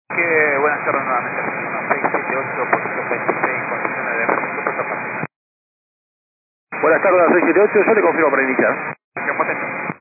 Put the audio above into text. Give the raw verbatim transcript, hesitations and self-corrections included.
Que buenas tardes nuevamente, seis siete ocho, posición veintiséis, condiciones de registro, puerta partida. Buenas tardes, seis siete ocho, yo le confirmo para iniciar. ¿Qué potente?